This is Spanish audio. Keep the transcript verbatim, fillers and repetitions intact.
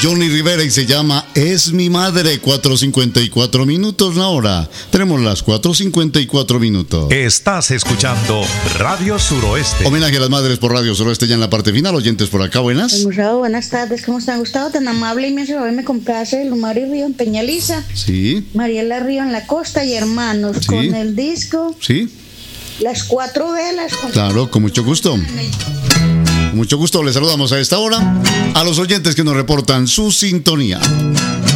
Johnny Rivera y se llama Es mi madre. Cuatro cincuenta y cuatro minutos la hora. Tenemos las cuatro cincuenta y cuatro minutos. Estás escuchando Radio Suroeste. Homenaje a las madres por Radio Suroeste ya en la parte final. Oyentes por acá, buenas. Gustavo, buenas tardes, ¿cómo están? Gustavo, tan amable y me hace favor, me complace Lumari Río en Peñaliza. Sí. Mariela Río en La Costa y hermanos Sí. con el disco Sí. Las Cuatro Velas. Con... Claro, con mucho gusto. Con mucho gusto les saludamos a esta hora a los oyentes que nos reportan su sintonía.